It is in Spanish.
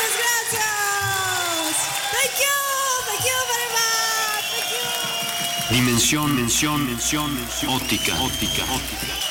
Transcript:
Muchas gracias. Thank you very much. Thank you. Dimensión, óptica.